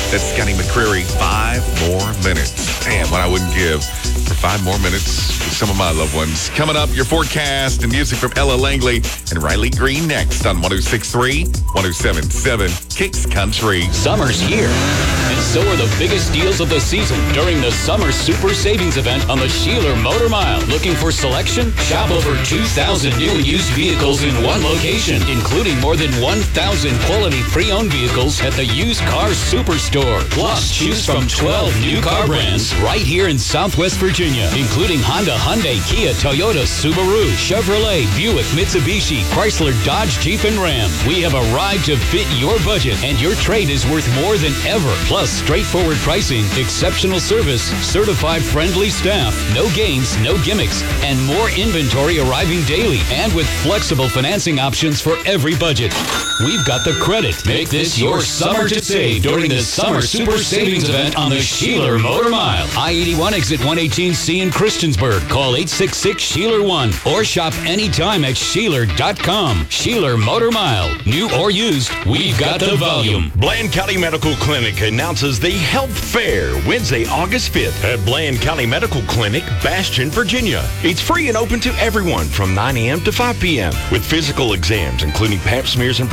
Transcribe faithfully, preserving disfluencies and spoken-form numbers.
That's Scotty McCreery. Five more minutes. Man, what I wouldn't give for five more minutes with some of my loved ones. Coming up, your forecast and music from Ella Langley and Riley Green next on one oh six point three, one oh seven point seven Kicks Country. Summer's here, and so are the biggest deals of the season during the Summer Super Savings Event on the Sheeler Motor Mile. Looking for selection? Shop over two thousand new and used vehicles in one location, including more than one thousand quality pre-owned vehicles at the Used Car Superstore. Plus, choose from twelve new car brands right here in Southwest Virginia, including Honda, Hyundai, Kia, Toyota, Subaru, Chevrolet, Buick, Mitsubishi, Chrysler, Dodge, Jeep, and Ram. We have a ride to fit your budget, and your trade is worth more than ever. Plus, straightforward pricing, exceptional service, certified friendly staff, no games, no gimmicks, and more inventory arriving daily, and with flexible financing options for every budget. We've got the credit. Make this your summer to save during the Summer Super Savings Event on the Sheeler Motor Mile. I eighty-one exit one eighteen C in Christiansburg. Call eight six six, Sheeler one or shop anytime at Sheeler dot com. Sheeler Motor Mile. New or used, we've got the volume. Bland County Medical Clinic announces the Health Fair Wednesday, August fifth at Bland County Medical Clinic, Bastion, Virginia. It's free and open to everyone from nine a.m. to five p.m. with physical exams, including pap smears and